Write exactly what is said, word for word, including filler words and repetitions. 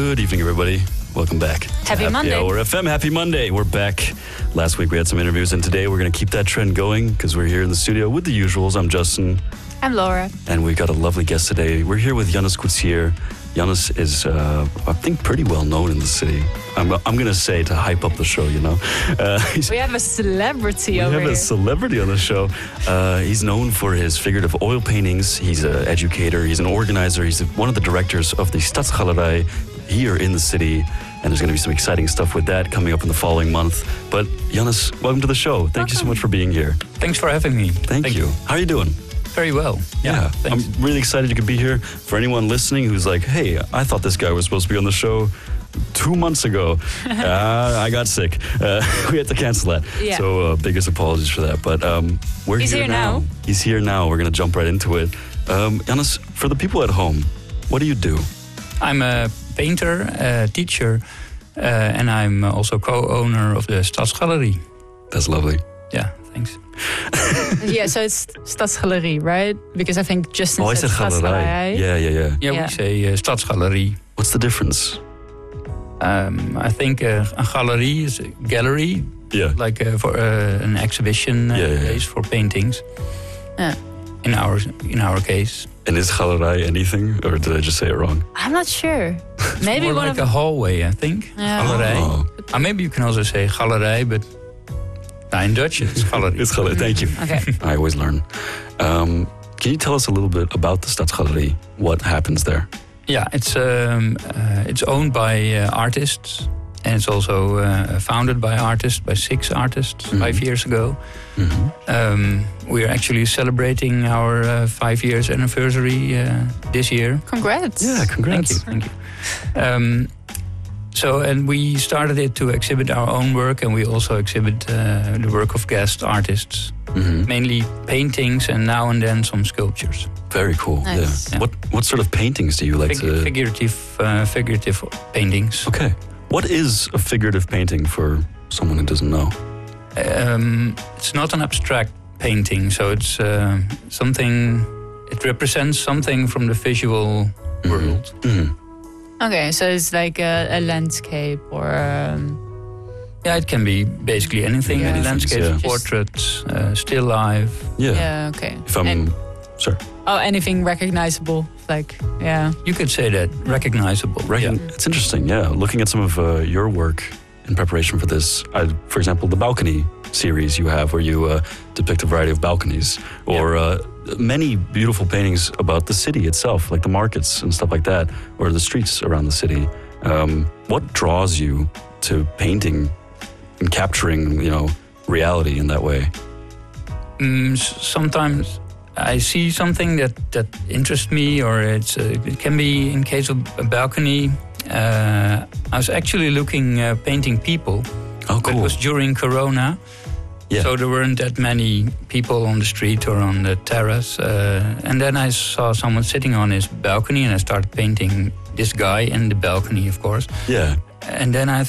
Good evening, everybody. Welcome back. Happy, Happy Monday. Hour F M. Happy Monday. We're back. Last week we had some interviews, and today we're going to keep that trend going because we're here in the studio with the usuals. I'm Justin. I'm Laura. And we got a lovely guest today. We're here with Jannes Koetsier. Jannes is, uh, I think, pretty well known in the city. I'm, I'm going to say to hype up the show, you know. Uh, we have a celebrity we over have here. a celebrity on the show. Uh, he's known for his figurative oil paintings. He's an educator. He's an organizer. He's one of the directors of the Stadsgalerij here in the city. And there's going to be some exciting stuff with that coming up in the following month. But Jannes, welcome to the show. Thank welcome. you so much for being here. Thanks for having me. Thank, Thank you. you. How are you doing? Very well. Yeah, yeah I'm really excited you could be here. For anyone listening who's like, hey, I thought this guy was supposed to be on the show two months ago. uh, I got sick. Uh, we had to cancel that. Yeah. So uh, biggest apologies for that. But um, we're He's here, here now. now. He's here now. We're going to jump right into it. Um, Jannes, for the people at home, what do you do? I'm a painter, a teacher, uh, and I'm also co-owner of the Stadsgalerie. That's lovely. Yeah, thanks. Yeah, so it's Stadsgalerie, right? Because I think Justin oh, I said said galerij. Yeah, yeah, yeah. Yeah, yeah. we say uh, Stadsgalerie. What's the difference? Um, I think uh, a gallery is a gallery, yeah. like uh, for uh, an exhibition uh, yeah, yeah. place for paintings. Yeah. In our in our case. And is galerij anything, or did I just say it wrong? I'm not sure. Maybe more one like of a hallway, I think. Yeah. Galerij. Oh. Or maybe you can also say galerij, but no, in Dutch it's galerie. It's galerij. Thank you. Okay. I always learn. Um, can you tell us a little bit about the Stadsgalerie? What happens there? Yeah, it's um, uh, it's owned by uh, artists, and it's also uh, founded by artists, by six artists, mm-hmm. five years ago. Mm-hmm. Um, we are actually celebrating our uh, five years anniversary uh, this year. Congrats! Yeah, congrats! Thank you, thank you. Um, so, and we started it to exhibit our own work, and we also exhibit uh, the work of guest artists, mm-hmm. mainly paintings, and now and then some sculptures. Very cool. Nice. Yeah. Yeah. What what sort of paintings do you like Fig- to? Figurative, uh, figurative paintings. Okay. What is a figurative painting for someone who doesn't know? Um, it's not an abstract painting, so it's uh, something. It represents something from the visual Mm-hmm. world. Mm-hmm. Okay, so it's like a, a landscape or... Um, Yeah, it can be basically anything: Yeah, anything, landscapes, yeah. portraits, uh, still life. Yeah. yeah, okay. If I'm, And- sorry. oh, anything recognizable. Like, yeah. You could say that recognizable. Recon- yeah. It's interesting. Yeah. Looking at some of uh, your work in preparation for this, I, for example, the balcony series you have, where you uh, depict a variety of balconies, or Yeah. uh, many beautiful paintings about the city itself, like the markets and stuff like that, or the streets around the city. Um, what draws you to painting and capturing, you know, reality in that way? Mm, s- sometimes I see something that, that interests me, or it's uh, it can be in case of a balcony. Uh, I was actually looking uh, painting people. Oh, It cool. was during Corona. Yeah. So there weren't that many people on the street or on the terrace. Uh, and then I saw someone sitting on his balcony, and I started painting this guy in the balcony, of course. Yeah. And then I